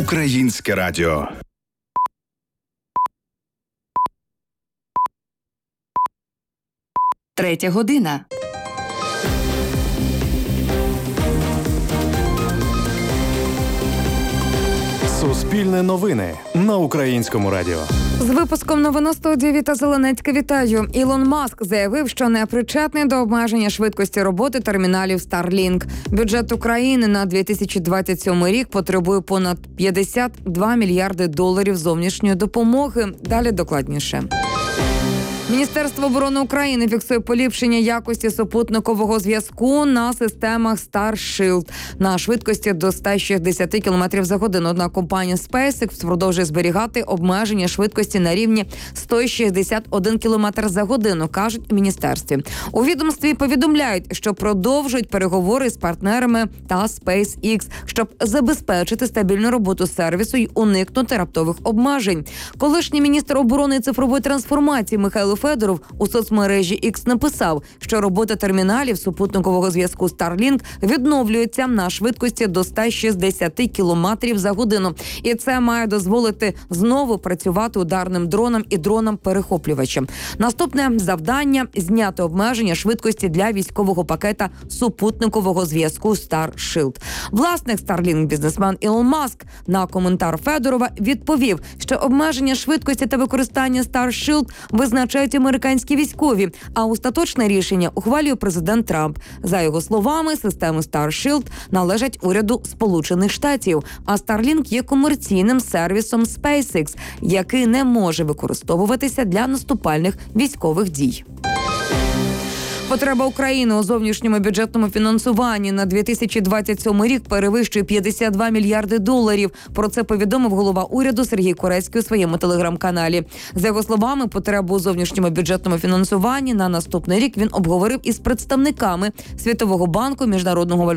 Українське радіо. Третя година. Суспільне новини на Українському радіо. З випуском новин у студії Віта Зеленецька вітаю. Ілон Маск заявив, що не причетний до обмеження швидкості роботи терміналів Starlink. Бюджет України на 2027 рік потребує понад 52 мільярди доларів зовнішньої допомоги. Далі докладніше. Міністерство оборони України фіксує поліпшення якості супутникового зв'язку на системах Starship на швидкості до 160 км за годину. Однак компанія SpaceX продовжує зберігати обмеження швидкості на рівні 161 км за годину, кажуть у міністерстві. У відомстві повідомляють, що продовжують переговори з партнерами та SpaceX, щоб забезпечити стабільну роботу сервісу й уникнути раптових обмежень. Колишній міністр оборони і цифрової трансформації Михайло Федоров у соцмережі X написав, що робота терміналів супутникового зв'язку Starlink відновлюється на швидкості до 160 км за годину. І це має дозволити знову працювати ударним дронам і дронам-перехоплювачам. Наступне завдання – зняти обмеження швидкості для військового пакета супутникового зв'язку Starship. Власник Starlink, бізнесмен Ілон Маск, на коментар Федорова відповів, що обмеження швидкості та використання Starship визначають американські військові, а остаточне рішення ухвалює президент Трамп. За його словами, системи Starship належать уряду Сполучених Штатів, а Starlink є комерційним сервісом SpaceX, який не може використовуватися для наступальних військових дій. Потреба України у зовнішньому бюджетному фінансуванні на 2027 рік перевищує 52 мільярди доларів. Про це повідомив голова уряду Сергій Корецький у своєму телеграм-каналі. За його словами, потребу у зовнішньому бюджетному фінансуванні на наступний рік він обговорив із представниками Світового банку, Міжнародного валютного